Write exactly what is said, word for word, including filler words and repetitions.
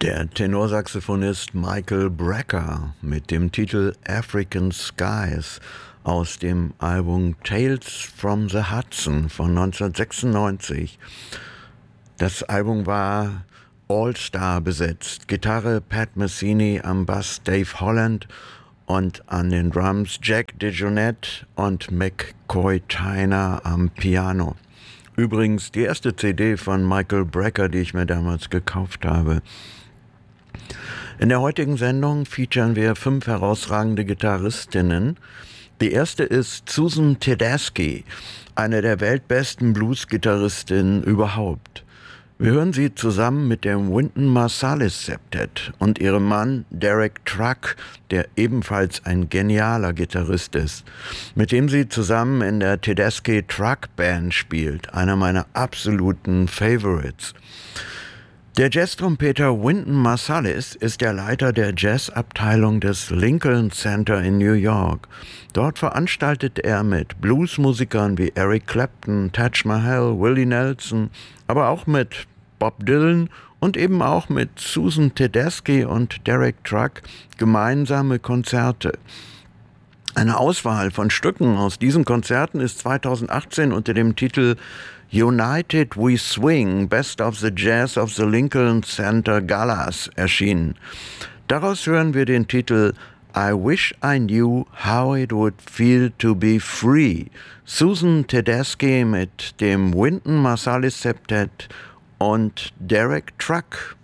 Der Tenorsaxophonist Michael Brecker mit dem Titel African Skies aus dem Album Tales from the Hudson von neunzehnhundertsechsundneunzig. Das Album war All-Star besetzt. Gitarre Pat Messini, am Bass Dave Holland und an den Drums Jack DeJohnette und McCoy Tyner am Piano. Übrigens die erste C D von Michael Brecker, die ich mir damals gekauft habe. In der heutigen Sendung featuren wir fünf herausragende Gitarristinnen. Die erste ist Susan Tedeschi, eine der weltbesten Blues-Gitarristinnen überhaupt. Wir hören sie zusammen mit dem Wynton Marsalis Septet und ihrem Mann Derek Truck, der ebenfalls ein genialer Gitarrist ist, mit dem sie zusammen in der Tedeschi Truck Band spielt, einer meiner absoluten Favorites. Der Jazztrompeter Wynton Marsalis ist der Leiter der Jazzabteilung des Lincoln Center in New York. Dort veranstaltet er mit Bluesmusikern wie Eric Clapton, Taj Mahal, Willie Nelson, aber auch mit Bob Dylan und eben auch mit Susan Tedeschi und Derek Truck gemeinsame Konzerte. Eine Auswahl von Stücken aus diesen Konzerten ist zweitausendachtzehn unter dem Titel United We Swing, Best of the Jazz of the Lincoln Center Galas erschienen. Daraus hören wir den Titel I Wish I Knew How It Would Feel to Be Free. Susan Tedeschi mit dem Wynton Marsalis Septet und Derek Truck.